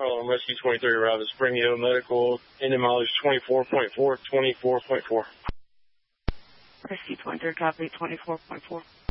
Rescue 23 arrived at Spring Hill Medical. Engine mileage 24.4, 24.4. Rescue 23, copy 24.4.